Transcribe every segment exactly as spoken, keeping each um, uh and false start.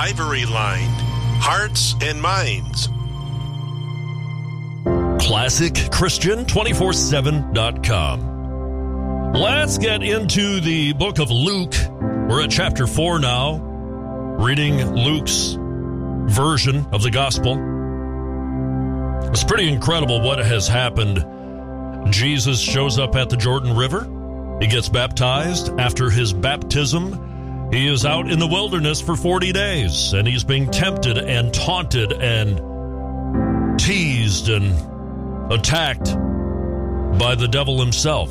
ivory-lined hearts and minds. Classic Christian two forty-seven dot com. Let's get into the book of Luke. We're at chapter four now, reading Luke's version of the gospel. It's pretty incredible what has happened. Jesus shows up at the Jordan River. He gets baptized. After his baptism, he is out in the wilderness for forty days, and he's being tempted and taunted and teased and attacked by the devil himself.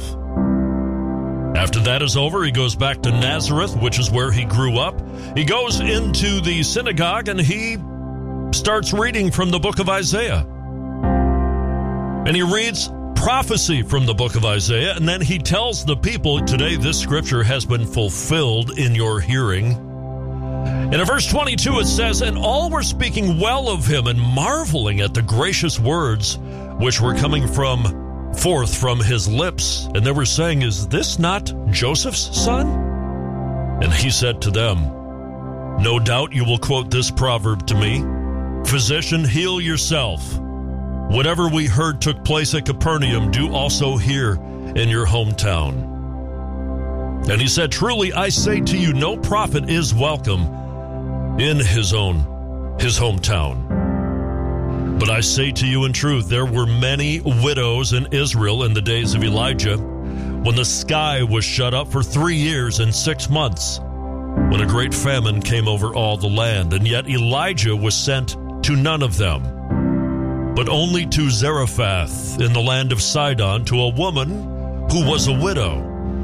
After that is over, he goes back to Nazareth, which is where he grew up. He goes into the synagogue and he starts reading from the book of Isaiah. And he reads prophecy from the book of Isaiah, and then he tells the people, today this scripture has been fulfilled in your hearing. And in verse twenty-two it says, and all were speaking well of him and marveling at the gracious words which were coming from forth from his lips. And they were saying, is this not Joseph's son? And he said to them, no doubt you will quote this proverb to me, physician, heal yourself. Whatever we heard took place at Capernaum, do also here in your hometown. And he said, truly I say to you, no prophet is welcome in his own, his hometown. But I say to you in truth, there were many widows in Israel in the days of Elijah, when the sky was shut up for three years and six months, when a great famine came over all the land. And yet Elijah was sent to none of them, but only to Zarephath in the land of Sidon, to a woman who was a widow.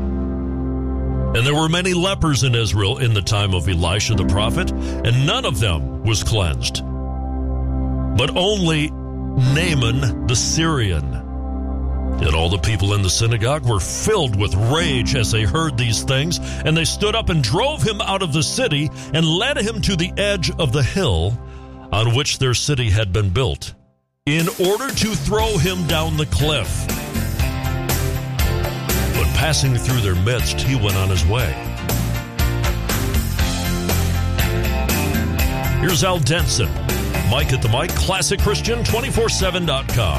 And there were many lepers in Israel in the time of Elisha the prophet, and none of them was cleansed, but only Naaman the Syrian. And all the people in the synagogue were filled with rage as they heard these things, and they stood up and drove him out of the city and led him to the edge of the hill on which their city had been built, in order to throw him down the cliff. But passing through their midst, he went on his way. Here's Al Denson. Mike at the mic, classic christian two forty-seven dot com.